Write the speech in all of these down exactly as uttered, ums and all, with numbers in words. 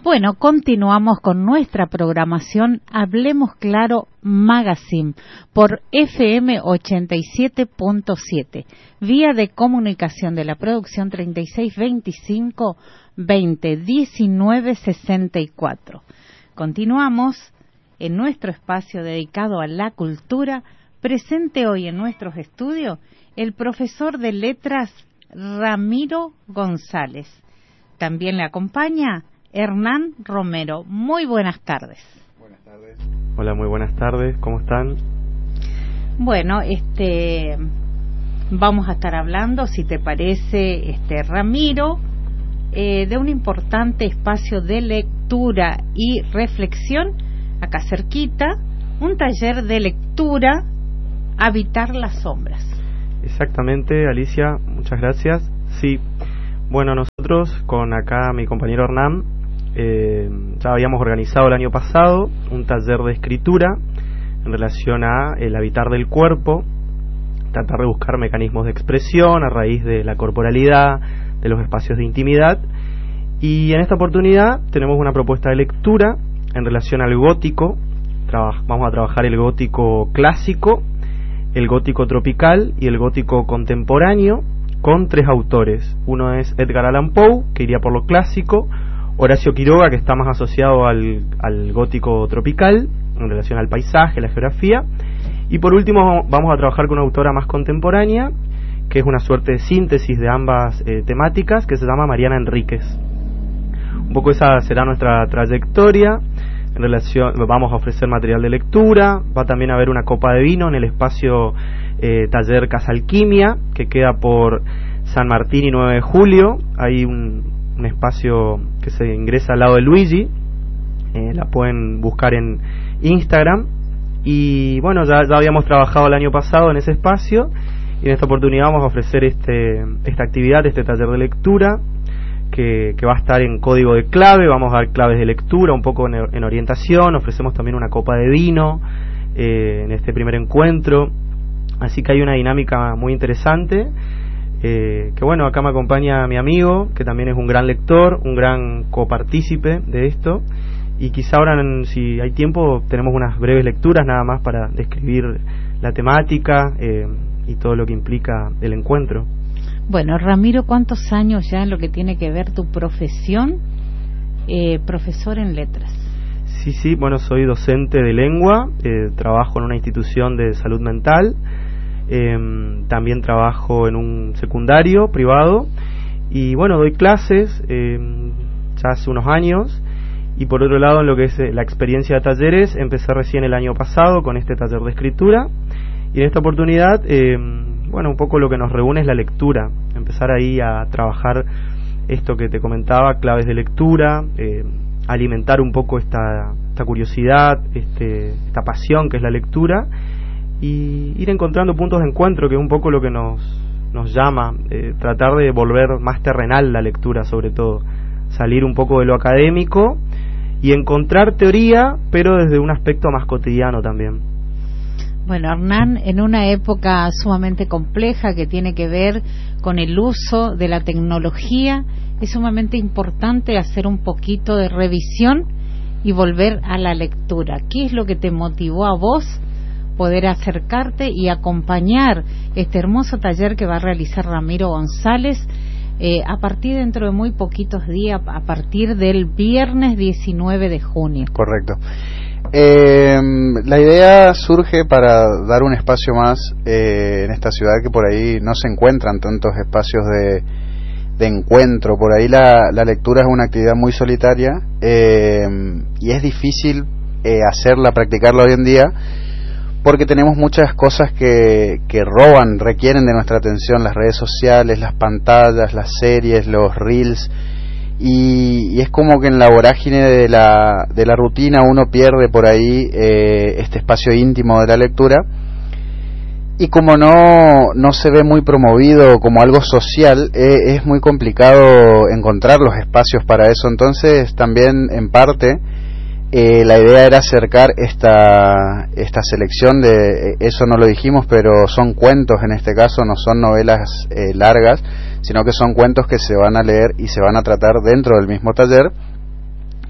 Bueno, continuamos con nuestra programación Hablemos Claro Magazine por F M ochenta y siete punto siete, vía de comunicación de la producción treinta y seis veinticinco veinte diecinueve sesenta y cuatro. Continuamos en nuestro espacio dedicado a la cultura. Presente hoy en nuestros estudios el profesor de letras Ramiro González. También le acompaña Hernán Romero. Muy buenas tardes. Buenas tardes. Hola, muy buenas tardes. ¿Cómo están? Bueno, este, vamos a estar hablando, si te parece, este Ramiro, eh, de un importante espacio de lectura y reflexión acá cerquita, un taller de lectura, Habitar las sombras. Exactamente, Alicia, muchas gracias. Sí, bueno, nosotros con acá mi compañero Hernán eh, ya habíamos organizado el año pasado un taller de escritura en relación a el habitar del cuerpo, tratar de buscar mecanismos de expresión a raíz de la corporalidad, de los espacios de intimidad, y en esta oportunidad tenemos una propuesta de lectura en relación al gótico. Traba- vamos a trabajar el gótico clásico, el gótico tropical y el gótico contemporáneo, con tres autores. Uno es Edgar Allan Poe, que iría por lo clásico; Horacio Quiroga, que está más asociado al, al gótico tropical en relación al paisaje, la geografía; y por último vamos a trabajar con una autora más contemporánea, que es una suerte de síntesis de ambas eh, temáticas, que se llama Mariana Enríquez. Un poco esa será nuestra trayectoria. En relación, vamos a ofrecer material de lectura, va también a haber una copa de vino en el espacio eh, Taller Casa Alquimia, que queda por San Martín y nueve de julio. Hay un, un espacio que se ingresa al lado de Luigi, eh, la pueden buscar en Instagram. Y bueno, ya, ya habíamos trabajado el año pasado en ese espacio, y en esta oportunidad vamos a ofrecer este, esta actividad, este taller de lectura, Que, que va a estar en código de clave. Vamos a dar claves de lectura, un poco en, en orientación. Ofrecemos también una copa de vino eh, en este primer encuentro, así que hay una dinámica muy interesante. Eh, que bueno, acá me acompaña mi amigo, que también es un gran lector, un gran copartícipe de esto, y quizá ahora, si hay tiempo, tenemos unas breves lecturas nada más para describir la temática eh, y todo lo que implica el encuentro. Bueno, Ramiro, ¿cuántos años ya en lo que tiene que ver tu profesión, eh, profesor en letras? Sí, sí, bueno, soy docente de lengua, eh, trabajo en una institución de salud mental, eh, también trabajo en un secundario privado, y bueno, doy clases eh, ya hace unos años. Y por otro lado, en lo que es la experiencia de talleres, empecé recién el año pasado con este taller de escritura, y en esta oportunidad eh, bueno, un poco lo que nos reúne es la lectura, empezar ahí a trabajar esto que te comentaba, claves de lectura, eh, alimentar un poco esta, esta curiosidad, este, esta pasión que es la lectura, y ir encontrando puntos de encuentro, que es un poco lo que nos, nos llama, eh, tratar de volver más terrenal la lectura, sobre todo, salir un poco de lo académico y encontrar teoría, pero desde un aspecto más cotidiano también. Bueno, Hernán, en una época sumamente compleja que tiene que ver con el uso de la tecnología, es sumamente importante hacer un poquito de revisión y volver a la lectura. ¿Qué es lo que te motivó a vos poder acercarte y acompañar este hermoso taller que va a realizar Ramiro González eh, a partir dentro de muy poquitos días, a partir del viernes diecinueve de junio? Correcto. Eh, la idea surge para dar un espacio más eh, en esta ciudad, que por ahí no se encuentran tantos espacios de, de encuentro. Por ahí la, la lectura es una actividad muy solitaria eh, y es difícil eh, hacerla, practicarla hoy en día, porque tenemos muchas cosas que, que roban, requieren de nuestra atención: las redes sociales, las pantallas, las series, los reels. Y, y es como que en la vorágine de la, de la rutina uno pierde por ahí eh, este espacio íntimo de la lectura, y como no, no se ve muy promovido como algo social, eh, es muy complicado encontrar los espacios para eso. Entonces también, en parte, eh, la idea era acercar esta, esta selección de, eso no lo dijimos, pero son cuentos en este caso, no son novelas eh, largas, sino que son cuentos que se van a leer y se van a tratar dentro del mismo taller,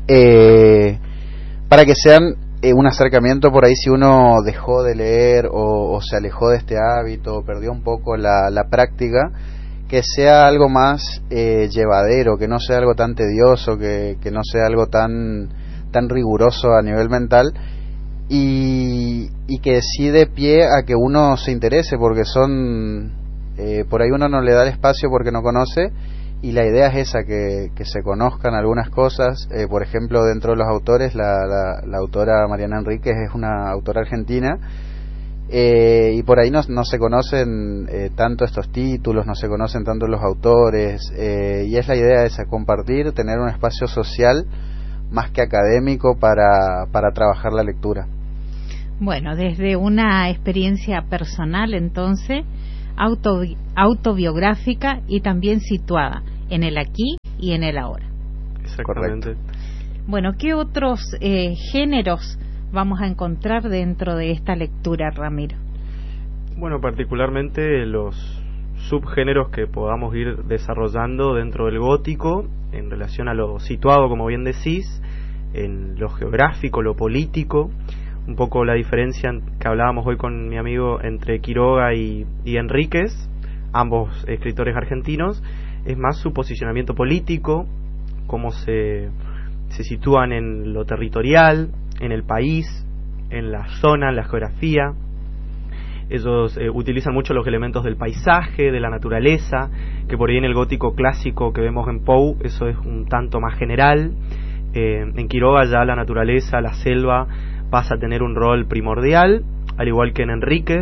eh, para que sean eh, un acercamiento por ahí si uno dejó de leer o, o se alejó de este hábito o perdió un poco la, la práctica, que sea algo más eh, llevadero, que no sea algo tan tedioso, que, que no sea algo tan, tan riguroso a nivel mental, y, y que sí dé pie a que uno se interese, porque son, eh, por ahí uno no le da el espacio porque no conoce, y la idea es esa, que, que se conozcan algunas cosas. Eh, por ejemplo, dentro de los autores, la, la, la autora Mariana Enríquez es una autora argentina, eh, y por ahí no, no se conocen eh, tanto estos títulos, no se conocen tanto los autores, eh, y es la idea esa, compartir, tener un espacio social más que académico para, para trabajar la lectura. Bueno, desde una experiencia personal, entonces, auto, autobiográfica y también situada en el aquí y en el ahora. Exactamente. Correcto. Bueno, ¿qué otros eh, géneros vamos a encontrar dentro de esta lectura, Ramiro? Bueno, particularmente los subgéneros que podamos ir desarrollando dentro del gótico en relación a lo situado, como bien decís, en lo geográfico, lo político. Un poco la diferencia que hablábamos hoy con mi amigo entre Quiroga y, y Enríquez, ambos escritores argentinos, es más su posicionamiento político, cómo se, se sitúan en lo territorial, en el país, en la zona, en la geografía. Ellos eh, utilizan mucho los elementos del paisaje, de la naturaleza, que por ahí en el gótico clásico que vemos en Poe, eso es un tanto más general. Eh, en Quiroga ya la naturaleza, la selva, pasa a tener un rol primordial, al igual que en Enríquez.